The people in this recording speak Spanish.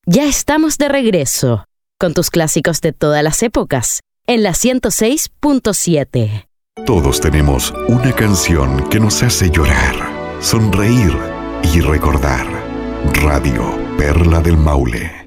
Ya estamos de regreso con tus clásicos de todas las épocas en la 106.7. Todos tenemos una canción que nos hace llorar, sonreír y recordar. Radio Perla del Maule.